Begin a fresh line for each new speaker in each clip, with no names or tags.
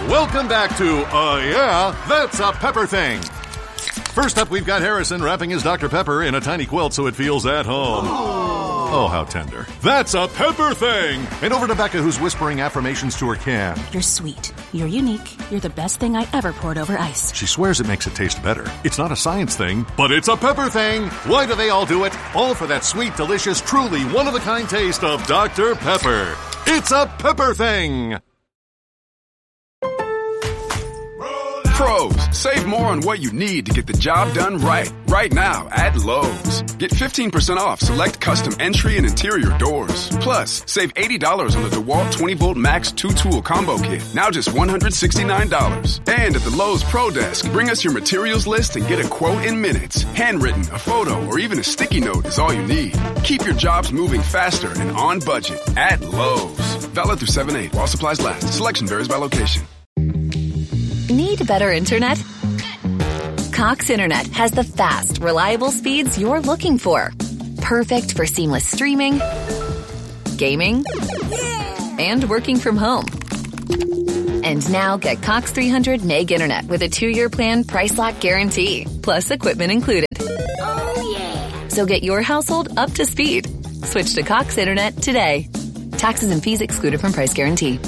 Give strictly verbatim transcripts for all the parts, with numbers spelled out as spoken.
Welcome back to, uh, yeah, That's a Pepper Thing. First up, we've got Harrison wrapping his Doctor Pepper in a tiny quilt so it feels at home. Oh, how tender. That's a Pepper Thing. And over to Becca, who's whispering affirmations to her can.
You're sweet. You're unique. You're the best thing I ever poured over ice.
She swears it makes it taste better. It's not a science thing, but it's a pepper thing. Why do they all do it? All for that sweet, delicious, truly one-of-a-kind taste of Doctor Pepper. It's a Pepper Thing.
Pros, save more on what you need to get the job done right. Right now at Lowe's. Get fifteen percent off select custom entry and interior doors. Plus, save eighty dollars on the DeWalt twenty volt Max two tool combo kit. Now just one hundred sixty-nine dollars. And at the Lowe's Pro Desk, bring us your materials list and get a quote in minutes. Handwritten, a photo, or even a sticky note is all you need. Keep your jobs moving faster and on budget at Lowe's. Valid through seven eight while supplies last. Selection varies by location.
Need better internet? Cox Internet has the fast, reliable speeds you're looking for. Perfect for seamless streaming, gaming, and working from home. And now get Cox three hundred meg internet with a two-year plan price lock guarantee, plus equipment included.
Oh, yeah.
So get your household up to speed. Switch to Cox Internet today. Taxes and fees excluded from price guarantee.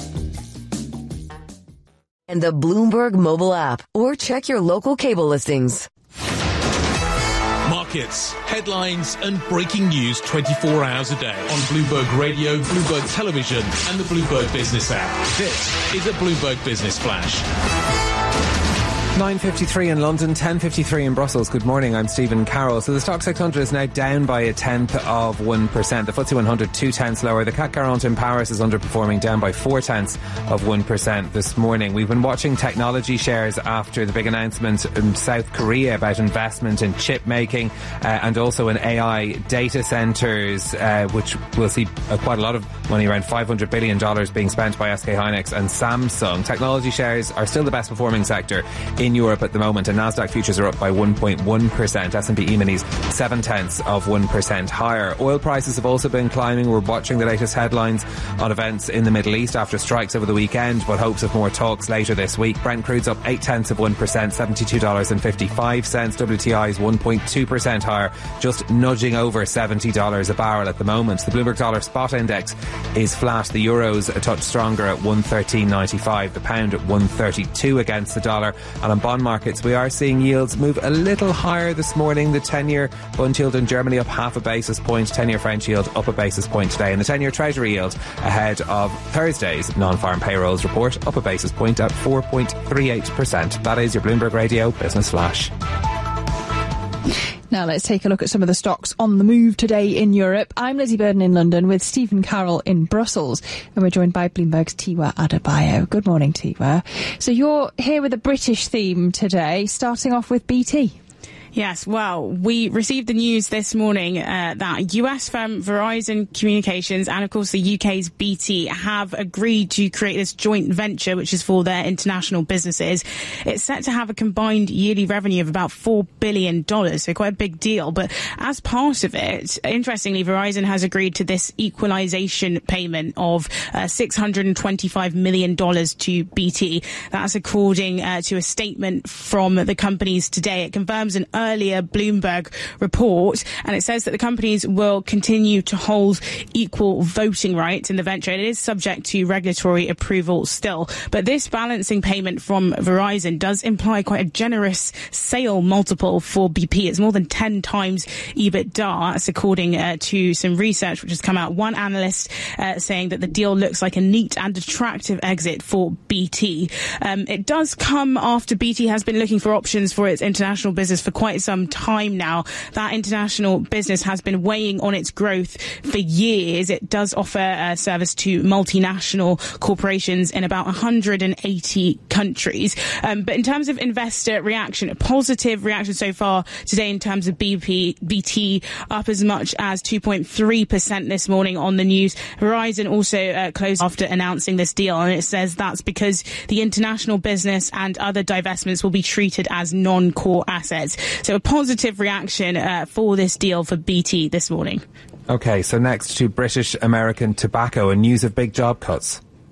And the Bloomberg mobile app, or check your local cable listings.
Markets, headlines and breaking news twenty-four hours a day on Bloomberg Radio, Bloomberg Television and the Bloomberg Business app. This is a Bloomberg Business Flash.
nine fifty-three in London, ten fifty-three in Brussels. Good morning, I'm Stephen Carroll. So the Stock six hundred is now down by a tenth of one percent. The F T S E one hundred, two tenths lower. The C A C quarante in Paris is underperforming, down by four tenths of one percent this morning. We've been watching technology shares after the big announcement in South Korea about investment in chip making uh, and also in A I data centres, uh, which will see uh, quite a lot of money, around five hundred billion dollars being spent by S K Hynix and Samsung. Technology shares are still the best performing sector in Europe at the moment, and Nasdaq futures are up by one point one percent. S and P E-minis seven tenths of one percent higher. Oil prices have also been climbing. We're watching the latest headlines on events in the Middle East after strikes over the weekend, but hopes of more talks later this week. Brent crude's up eight tenths of one percent, seventy-two dollars and fifty-five cents. W T I is one point two percent higher, just nudging over seventy dollars a barrel at the moment. The Bloomberg Dollar Spot Index is flat. The euro's a touch stronger at one thirteen ninety-five. The pound at one thirty-two against the dollar. And on bond markets, we are seeing yields move a little higher this morning. The ten-year bund yield in Germany up half a basis point, ten-year French yield up a basis point today, and the ten-year Treasury yield ahead of Thursday's non-farm payrolls report up a basis point at four point three eight percent. That is your Bloomberg Radio Business Flash.
Now let's take a look at some of the stocks on the move today in Europe. I'm Lizzie Burden in London with Stephen Carroll in Brussels, and we're joined by Bloomberg's Tiwa Adebayo. Good morning, Tiwa. So you're here with a British theme today, starting off with B T.
Yes, well, we received the news this morning uh, that U S firm Verizon Communications and, of course, the U K's B T have agreed to create this joint venture, which is for their international businesses. It's set to have a combined yearly revenue of about four billion dollars, so quite a big deal. But as part of it, interestingly, Verizon has agreed to this equalization payment of uh, six hundred twenty-five million dollars to B T. That's according uh, to a statement from the companies today. It confirms an earlier Bloomberg report, and it says that the companies will continue to hold equal voting rights in the venture. It is subject to regulatory approval still, but this balancing payment from Verizon does imply quite a generous sale multiple for B P. It's more than ten times EBITDA. That's according uh, to some research which has come out. One analyst uh, saying that the deal looks like a neat and attractive exit for B T. Um, it does come after B T has been looking for options for its international business for quite some time now. That international business has been weighing on its growth for years. It does offer a service to multinational corporations in about one hundred eighty countries. Um, but in terms of investor reaction, a positive reaction so far today in terms of B P, B T up as much as two point three percent this morning on the news. Verizon also uh, closed after announcing this deal, and it says that's because the international business and other divestments will be treated as non-core assets. So a positive reaction uh, for this deal for B T this morning.
OK, so next to British American Tobacco and news of big job cuts.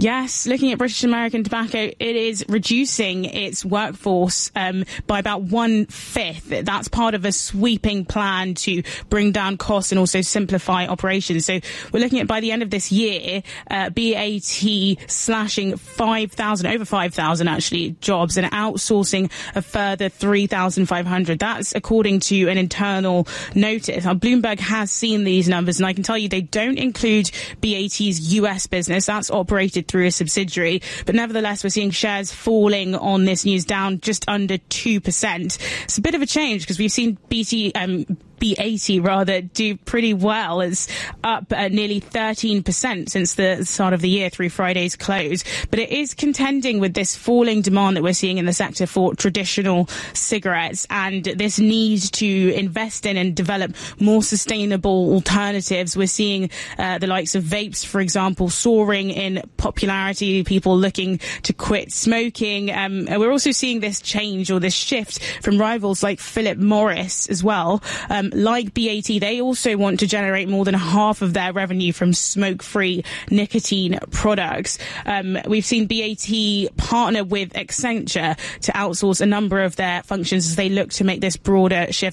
Yes, looking at British American Tobacco, it is reducing its workforce um, by about one-fifth. That's part of a sweeping plan to bring down costs and also simplify operations. So we're looking at, by the end of this year, uh, B A T slashing five thousand, over five thousand actually, jobs and outsourcing a further three thousand five hundred. That's according to an internal notice. Now, Bloomberg has seen these numbers, and I can tell you they don't include B A T's U S business. That's operated through a subsidiary. But nevertheless, we're seeing shares falling on this news, down just under two percent. It's a bit of a change because we've seen B T, um, B A T rather, do pretty well. It's up uh, nearly thirteen percent since the start of the year through Friday's close. But it is contending with this falling demand that we're seeing in the sector for traditional cigarettes, and this need to invest in and develop more sustainable alternatives. We're seeing uh, the likes of vapes, for example, soaring in popularity, people looking to quit smoking. Um, and we're also seeing this change or this shift from rivals like Philip Morris as well. Um, like B A T, they also want to generate more than half of their revenue from smoke-free nicotine products. Um, we've seen B A T partner with Accenture to outsource a number of their functions as they look to make this broader shift.